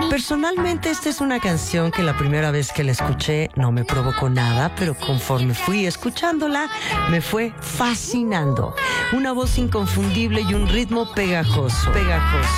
Personalmente, esta es una canción que la primera vez que la escuché no me provocó nada, pero conforme fui escuchándola, me fue fascinando. Una voz inconfundible y un ritmo pegajoso.